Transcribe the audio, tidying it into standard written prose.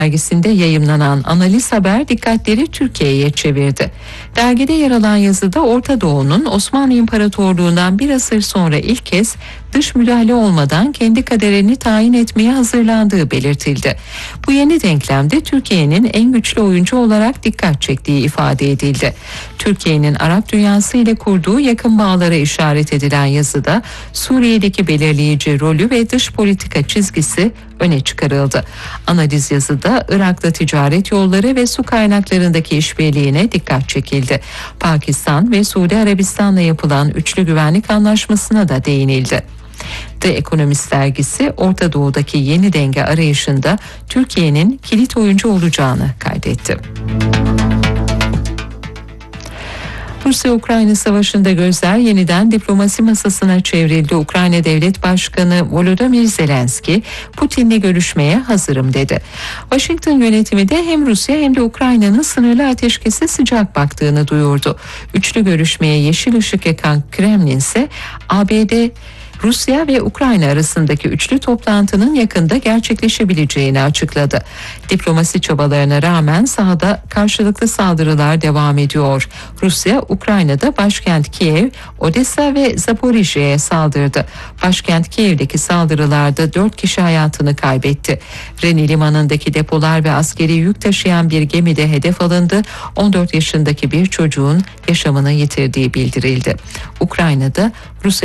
dergisinde yayımlanan analiz haber dikkatleri Türkiye'ye çevirdi. Dergide yer alan yazıda Orta Doğu'nun Osmanlı İmparatorluğu'ndan bir asır sonra ilk kez dış müdahale olmadan kendi kaderini tayin etmeye hazırlandığı belirtildi. Bu yeni denklemde Türkiye'nin en güçlü oyuncu olarak dikkat çektiği ifade edildi. Türkiye'nin Arap dünyası ile kurduğu yakın bağlara işaret edilen yazıda Suriye'deki belirleyici rolü ve dış politika çizgisi öne çıkarıldı. Analiz yazıda Irak'ta ticaret yolları ve su kaynaklarındaki işbirliğine dikkat çekildi. Pakistan ve Suudi Arabistan'la yapılan üçlü güvenlik anlaşmasına da değinildi. The Economist dergisi Orta Doğu'daki yeni denge arayışında Türkiye'nin kilit oyuncu olacağını kaydetti. Rusya-Ukrayna savaşında gözler yeniden diplomasi masasına çevrildi. Ukrayna Devlet Başkanı Volodymyr Zelenski, Putin'le görüşmeye hazırım dedi. Washington yönetimi de hem Rusya hem de Ukrayna'nın sınırlı ateşkese sıcak baktığını duyurdu. Üçlü görüşmeye yeşil ışık yakan Kremlin ise ABD, Rusya ve Ukrayna arasındaki üçlü toplantının yakında gerçekleşebileceğini açıkladı. Diplomasi çabalarına rağmen sahada karşılıklı saldırılar devam ediyor. Rusya, Ukrayna'da başkent Kiev, Odessa ve Zaporijye'ye saldırdı. Başkent Kiev'deki saldırılarda 4 kişi hayatını kaybetti. Reni limanındaki depolar ve askeri yük taşıyan bir gemi de hedef alındı. 14 yaşındaki bir çocuğun yaşamını yitirdiği bildirildi. Ukrayna'da Rusya